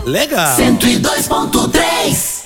Legal. 102.3.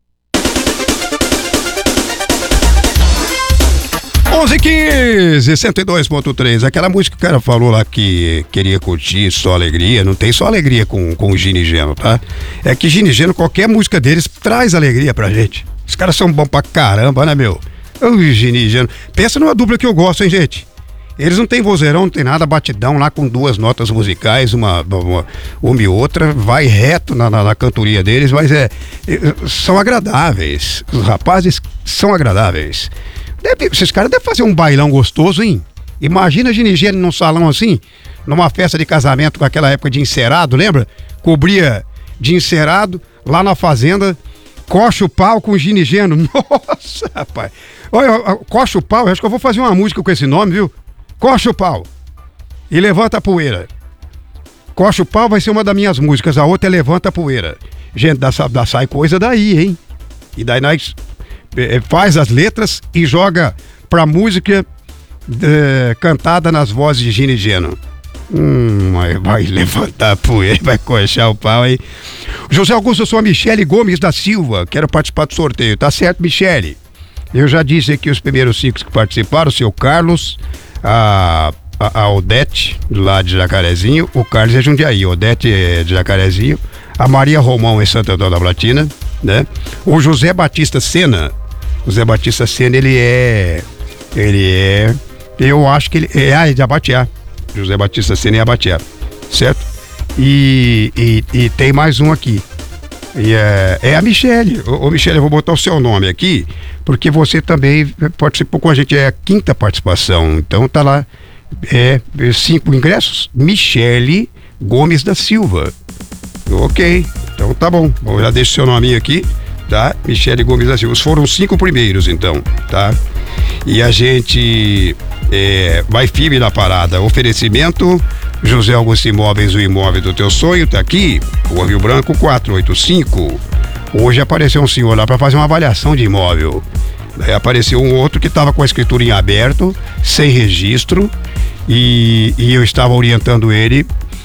11h15, 102.3. Aquela música que o cara falou lá que queria curtir só alegria. Não tem só alegria com o Gini e Geno, tá? É que Gini e Geno, qualquer música deles traz alegria pra gente. Os caras são bons pra caramba, né, meu? Ô, Gini e Geno. Pensa numa dupla que eu gosto, hein, gente? Eles não tem vozeirão, não tem nada, batidão lá com duas notas musicais, uma e outra, vai reto na cantoria deles, mas são agradáveis. Os rapazes são agradáveis. Esses caras devem fazer um bailão gostoso, hein? Imagina Gini e Geno num salão assim, numa festa de casamento com aquela época de encerado, lembra? Cobria de encerado, lá na fazenda, coxa o pau com Gini e Geno. Nossa, rapaz. Olha, coxa o pau, acho que eu vou fazer uma música com esse nome, viu? Coxa o pau e levanta a poeira. Coxa o pau vai ser uma das minhas músicas, a outra é Levanta a Poeira. Gente, sai coisa daí, hein? E daí nós faz as letras e joga pra música cantada nas vozes de Gini e Geno. Vai levantar a poeira, vai coxar o pau aí. José Augusto, eu sou a Michele Gomes da Silva, quero participar do sorteio. Tá certo, Michele? Eu já disse aqui os primeiros 5 que participaram, o seu Carlos, a Odete, lá de Jacarezinho, o Carlos é Jundiaí, Odete é de Jacarezinho, a Maria Romão é Santo Antônio da Platina, né? O José Batista Sena, eu acho que ele é de Abatiá. José Batista Sena é Abatiá, certo? E tem mais um aqui. E é a Michele. Ô Michele, eu vou botar o seu nome aqui, porque você também participou com a gente, é a 5ª participação. Então tá lá, 5 ingressos, Michele Gomes da Silva. Ok, então tá bom. Eu já deixo o seu nome aqui, tá? Michele Gomes da Silva. Foram 5 primeiros, então, tá? E a gente vai firme na parada. Oferecimento José Augusto Imóveis, o imóvel do teu sonho, tá aqui, Rua Rio Branco 485. Hoje apareceu um senhor lá para fazer uma avaliação de imóvel. Daí apareceu um outro que estava com a escritura em aberto, sem registro, e eu estava orientando ele